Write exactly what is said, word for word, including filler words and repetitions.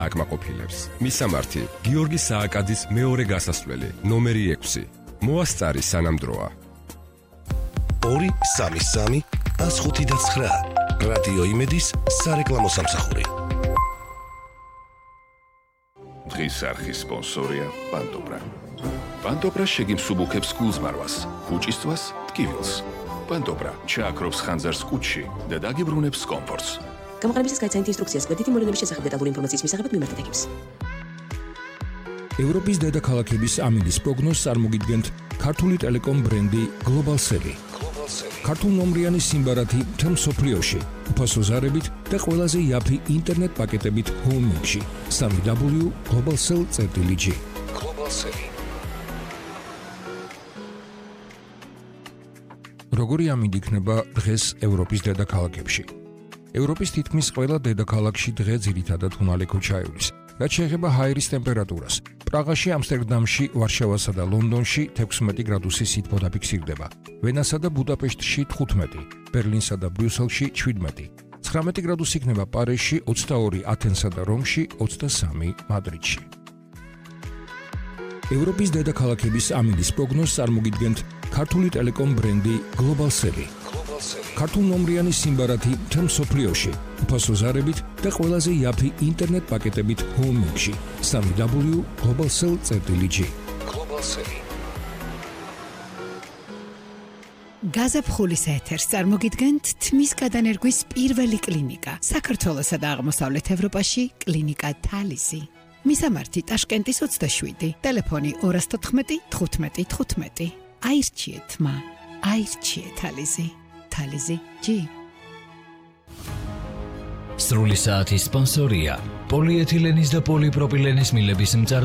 აკმაყოფილებს. მისამართი: გიორგი სააკაძის მეორე გასასვლელი, ნომერი ექვსი. მოასწარი სანამდროა. ორი სამი სამი ას ხუთი და ცხრა. რადიო იმედის სარეკლამო სამსახური. დღის არხის სპონსორია პანტობრა. პანტობრა შეგიმსუბუქებს გულზმარვას, კუჭისთვას, ტკივილს. პანტობრა ჩააქრობს ხანძარს კუჭში და დაგიბრუნებს კომფორტს. გამოყენებისას გაიცანით ინსტრუქციას გვერდითი მოვლენების შესახებ დეტალური ინფორმაციის მისაღებად მიმართეთ ექიმს. ევროპის დედაქალაქების ამინდის პროგნოზს წარმოგიდგენთ ქართული ტელეკომ ბრენდი გლობალსელი. ქართულ ნომრიანი სიმბარათი მთელ მსოფლიოში, უფასო ზარებით და ყველაზე იაფი ინტერნეტ პაკეტებით ჰოუმინგში. სამი დაბლიუ გლობალსელ წერტილი ჯი. გლობალსელი. როგორი ამინდი იქნება დღეს ევროპის დედაქალაქებში? ევროპის თითქმის ყველა დედაქალაქში დღე ძირითადად უნალე ქუჩაევლის. რაც შეეხება ჰაერის ტემპერატურას, პრაღაში, ამსტერდამში, ვარშავასა და ლონდონში თექვსმეტი გრადუსი სითბო დაფიქსირდება, ვენასა და ბუდაპეშტში თხუთმეტი, ბერლინსა და ბრიუსელში შვიდმეტი, ცხრამეტი გრადუსი იქნება პარიზში, ოცდაორი ათენსა და რომში, ოცდასამი მადრიდში. ევროპის დედაქალაქების ამინდის პროგნოზს წარმოგიდგენთ ქართული ტელეკომ ბრენდი გლობალსელი. ქართულ ნომრიანი სიმბარათი მთელ მსოფლიოში, უფასო ზარებით და ყველაზე იაფი ინტერნეტ პაკეტებით ჰოუმინგში. სამი დაბლიუ გლობალსელ წერტილი ჯი. გლობალსელი. გაზაფხულის ეთერს წარმოგიდგენთ თმის გადანერგვის პირველი კლინიკა საქართველოსა და აღმოსავლეთ ევროპაში კლინიკა თალისი. მისამართი ტაშკენტის ოცდაშვიდი, ტელეფონი ორას თოთხმეტი თხუთმეტი თხუთმეტი. აირჩიეთ მა, აირჩიეთ თალისი. თალისი ჯი. სრული საათის სპონსორია პოლიეთილენის და პოლიპროპილენის მილების მწარმოებელი